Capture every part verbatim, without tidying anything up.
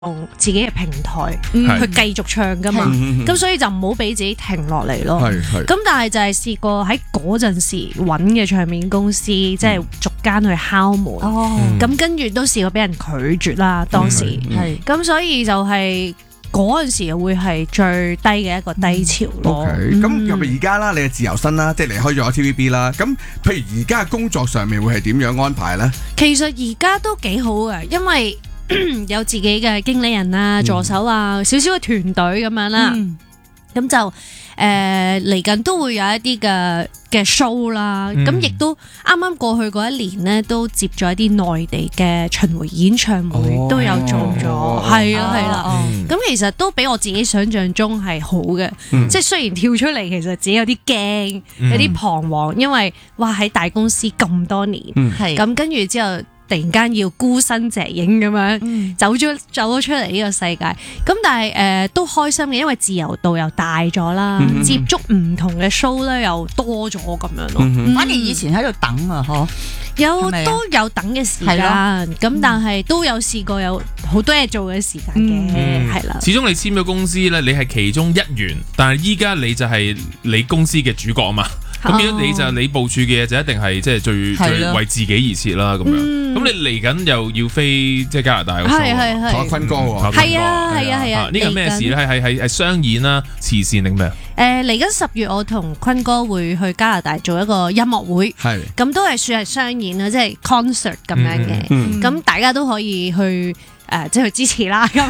用自己嘅平台嗯去繼續唱噶嘛， 嗯咁所以就唔好俾自己停落嚟咯。 係係咁但係就係試過喺嗰陣時揾嘅唱片公司，即係逐間去敲門， 哦， 咁跟住都試過俾人拒絕啦。當時嗯係咁所以就係嗰陣時會係最低嘅一個低潮咯。 OK，咁入面而家啦，你係自由身啦，即係離開咗 T V B 啦。咁譬如而家嘅工作上面會係點樣安排咧？ 其實而家都幾好嘅，因為有自己嘅經理人啊、助手啊、少少嘅團隊咁樣啦。 嗯咁就誒嚟緊都會有一啲嘅嘅 show 啦，咁、 嗯亦都啱啱過去嗰一年呢，都接咗一啲內地嘅巡迴演唱會、 哦都有做咗，係啊係啦。 哦咁其實都比我自己想象中係好嘅， 嗯即係雖然跳出嚟其實自己有啲驚， 嗯有啲彷徨，因為哇喺大公司咁多年， 嗯係咁跟住之後突然間要孤身隻影咁樣。 嗯走咗走咗出嚟呢個世界，咁但係誒、呃、都開心嘅，因為自由度又大咗啦， 嗯接觸唔同嘅 show 咧又多咗咁樣咯， 嗯反而以前喺度等啊，嗬， 有係咪啊都有等嘅時間， 係咯咁但係都有試過有好多嘢做嘅時間嘅， 嗯係啦、 始終你簽咗公司咧，你係其中一員，但係依家你就係你公司嘅主角啊嘛。咁變咗你就你部署嘅嘢就一定係即係最係咯最為自己而設啦咁樣。 嗯咁你嚟緊又要飛即係加拿大嗰 show 啊係係係同阿坤哥喎， 係啊係啊係啊呢個咩事咧？係係係係商演啦、慈善定咩啊？ 誒嚟緊十月我同坤哥會去加拿大做一個音樂會， 係咁都係算係商演啦，即係 concert 咁樣嘅， 嗯咁、大家都可以去。誒、即係去支持啦，咁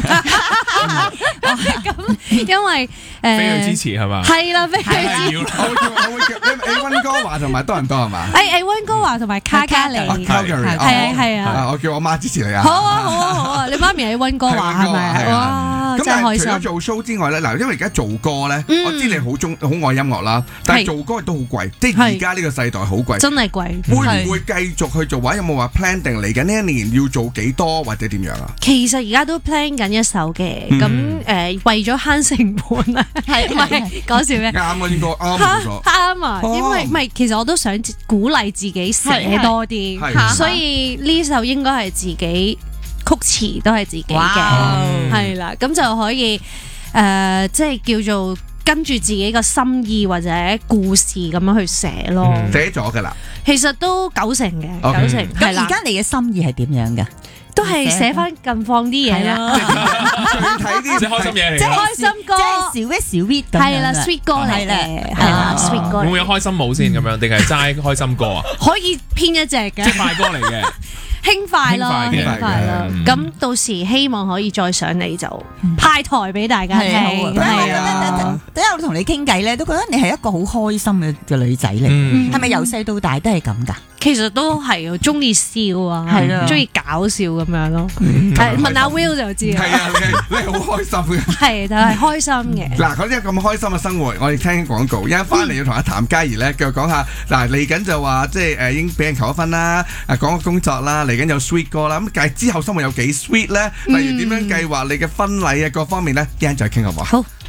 咁，因為誒， 飛去支持係嘛？ 係啦，飛去係支持。 要啦我會叫我會叫你温哥華同埋多倫多係嘛？ 誒誒，温哥華同埋卡加里， 啊係 Calgary， 啊係啊。 啊我叫我媽支持你啊！ 好啊好啊好啊！你媽咪喺温哥華係咪？ 係啊哇， 咁真係開心。 但係除咗做 show 之外咧，嗱，因為而家做歌咧， 嗯我知你好中好愛音樂啦，但係係做歌亦都好貴，即係而家呢個世代好貴。 真係貴。 會唔會繼續去做？或者有冇話 plan 定嚟緊呢一年要做幾多或者點樣啊？ 其實而家都 plan 緊一首嘅， 嗯咁誒為咗慳成本啊， 係唔係講笑咩？ 啱啊，應該啱嚇冇錯。 啱啊！ 哦因為唔係，其實我都想鼓勵自己寫多啲， 係所以呢首應該係自己曲詞都係自己嘅， 哇係啦，咁就可以誒，即係叫做跟住自己嘅心意或者故事咁樣去寫咯。 嗯寫咗㗎啦， 其實都九成嘅， OK 九成係啦咁而，家你嘅心意係點樣㗎？ 都係寫翻近況啲嘢咯， 具體啲即係開心嘢嚟即係㗎。 開心歌即係小 S 小 V 咁樣係啦，sweet 歌嚟係啦嘅，係啦啊 ，sweet 歌嚟嘅， 會唔會有開心舞先咁樣，定係齋開心歌啊？ 可以編一隻嘅即係。快歌嚟嘅。 輕快咯， 輕快嘅輕快咯嗯。 咁到時希望可以再上嚟就派台俾大家聽， 係啊， 係啊。 啊，等下我同你傾偈咧，都覺得你係一個好開心嘅嘅女仔嚟， 嗯係咪由細到大都係咁㗎？ 其實都係中意笑啊， 係啦中意搞笑咁樣咯。 嗯係問下 Will 就知啦， 係啊，你你好開心嘅。 係就係開心嘅。 嗱，講啲咁開心嘅生活，我哋聽廣告，一陣翻嚟要同阿譚嘉儀咧繼續講下。嗱，嚟緊就話即係誒已經俾人求咗婚啦，誒講個工作啦，嚟緊有 sweet 歌啦。咁但係之後生活有幾 sweet 咧？例如點樣計劃你嘅婚禮啊各方面咧，一陣再傾好唔好？ 好。